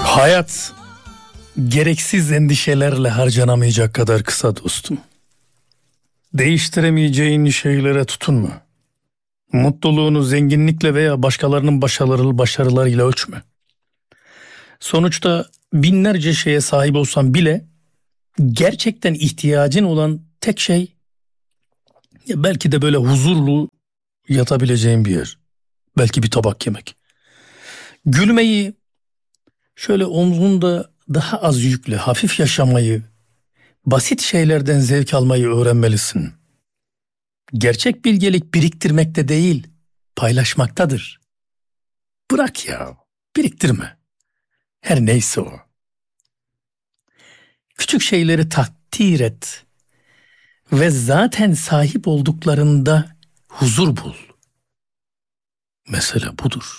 Hayat gereksiz endişelerle harcanamayacak kadar kısa dostum. Değiştiremeyeceğin şeylere tutunma. Mutluluğunu zenginlikle veya başkalarının başarılarıyla ölçme. Sonuçta binlerce şeye sahip olsan bile gerçekten ihtiyacın olan tek şey belki de böyle huzurlu yatabileceğin bir yer. Belki bir tabak yemek. Gülmeyi, şöyle omzunda daha az yükle, hafif yaşamayı, basit şeylerden zevk almayı öğrenmelisin. Gerçek bilgelik biriktirmekte değil, paylaşmaktadır. Bırak ya, biriktirme. Her neyse o. Küçük şeyleri takdir et ve zaten sahip olduklarında huzur bul. Mesele budur.